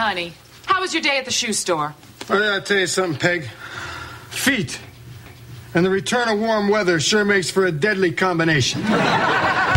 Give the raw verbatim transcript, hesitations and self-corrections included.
honey. How was your day at the shoe store? Oh, yeah, I'll tell you something, Peg. Feet and the return of warm weather sure makes for a deadly combination.